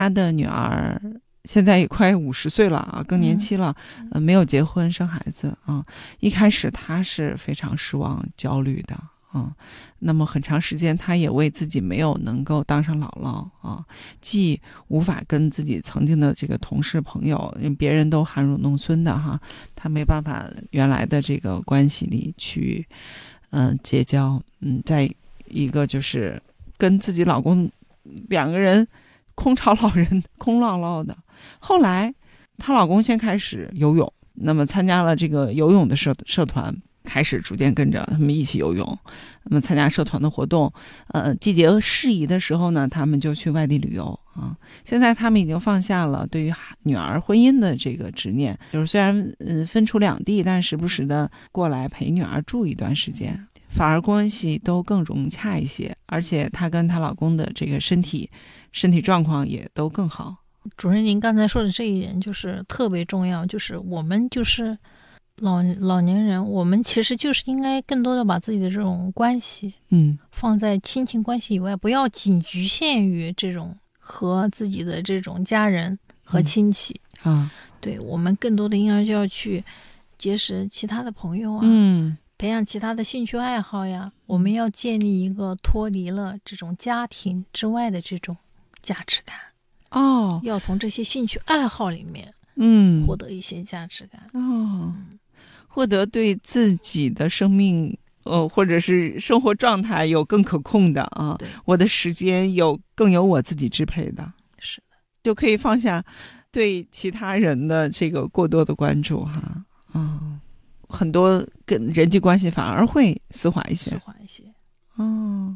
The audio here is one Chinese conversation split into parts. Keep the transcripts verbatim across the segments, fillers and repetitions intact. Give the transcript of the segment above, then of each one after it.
他的女儿现在也快五十岁了啊，更年期了，嗯、呃，没有结婚生孩子啊。一开始他是非常失望、焦虑的啊。那么很长时间，他也为自己没有能够当上姥姥啊，既无法跟自己曾经的这个同事朋友，别人都含饴弄孙的哈，他没办法原来的这个关系里去嗯、呃、结交，嗯，在一个就是跟自己老公两个人空巢老人，空落落的。后来她老公先开始游泳，那么参加了这个游泳的社社团，开始逐渐跟着他们一起游泳，那么参加社团的活动，呃，季节适宜的时候呢，他们就去外地旅游啊。现在他们已经放下了对于女儿婚姻的这个执念，就是虽然呃分处两地，但时不时的过来陪女儿住一段时间，反而关系都更融洽一些，而且她跟她老公的这个身体身体状况也都更好。 主任，您刚才说的这一点就是特别重要，就是我们就是老老年人，我们其实就是应该更多的把自己的这种关系， 嗯， 放在亲情关系以外，不要仅局限于这种和自己的这种家人和亲戚、 嗯、啊。 对，我们更多的应该就要去结识其他的朋友啊， 嗯， 培养其他的兴趣爱好呀。我们要建立一个脱离了这种家庭之外的这种价值感。 哦， 要从这些兴趣爱好里面， 嗯， 获得一些价值感。 哦、 嗯， 获得对自己的生命，呃，或者是生活状态有更可控的啊，我的时间有更有我自己支配的， 是的， 就可以放下对其他人的这个过多的关注哈，啊、嗯，很多跟人际关系反而会丝滑一些， 丝滑一些。 哦，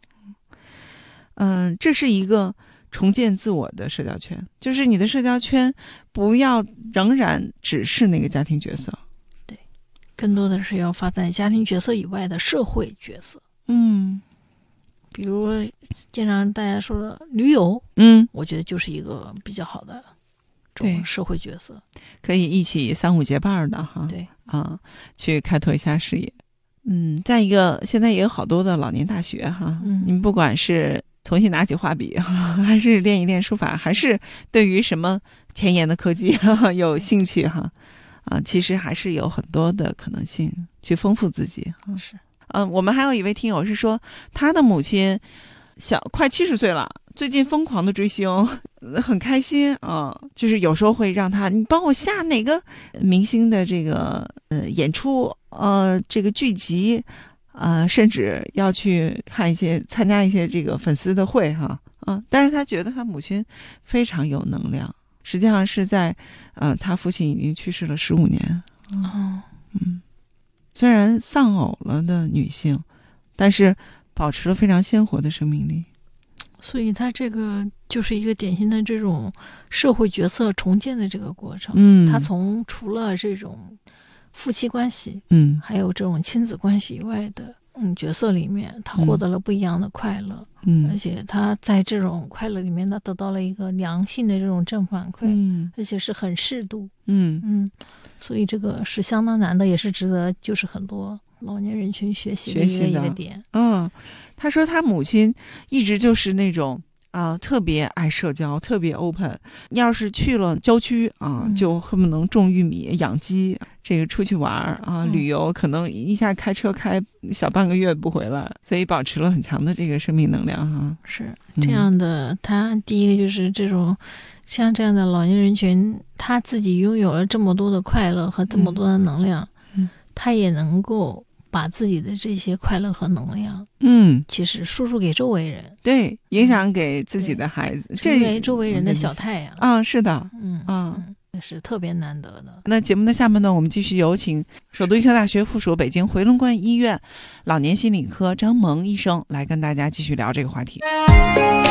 嗯，这是一个重建自我的社交圈，就是你的社交圈不要仍然只是那个家庭角色， 对，更多的是要发展家庭角色以外的社会角色。 嗯， 比如经常大家说的驴友， 嗯， 我觉得就是一个比较好的这种社会角色， 可以一起三五结伴的哈， 对啊，去开拓一下视野。嗯，再一个，现在也有好多的老年大学哈，嗯，你们不管是重新拿起画笔，还是练一练书法，还是对于什么前沿的科技有兴趣哈，啊，其实还是有很多的可能性去丰富自己。 是， 嗯、呃，我们还有一位听友是说，他的母亲小快七十岁了，最近疯狂的追星，很开心啊，就是有时候会让他，你帮我下哪个明星的这个呃演出，呃这个剧集。啊、呃，甚至要去看一些、参加一些这个粉丝的会哈，啊，但是他觉得他母亲非常有能量，实际上是在，呃，他父亲已经去世了十五年， 哦， 嗯，虽然丧偶了的女性，但是保持了非常鲜活的生命力， 所以他这个就是一个典型的这种社会角色重建的这个过程， 嗯， 他从除了这种夫妻关系， 嗯， 还有这种亲子关系以外的嗯角色里面，他获得了不一样的快乐， 嗯， 而且他在这种快乐里面，他得到了一个良性的这种正反馈， 嗯， 而且是很适度， 嗯嗯，所以这个是相当难的，也是值得就是很多老年人群学习的一个一个点。 嗯，他说他母亲一直就是那种。啊、呃，特别爱社交，特别 open。要是去了郊区啊、嗯，就恨不能种玉米、养鸡，这个出去玩啊、嗯，旅游可能一下开车开小半个月不回来，所以保持了很强的这个生命能量哈。 是这样的，嗯、他第一个就是这种像这样的老年人群，他自己拥有了这么多的快乐和这么多的能量， 嗯， 他也能够把自己的这些快乐和能量， 嗯， 其实输出给周围人， 对，影响给自己的孩子， 成为周围人的小太阳。 啊，是的， 嗯嗯， 也是特别难得的。 那节目的下面呢，我们继续有请首都医科大学附属北京回龙观医院老年心理科张萌医生来跟大家继续聊这个话题。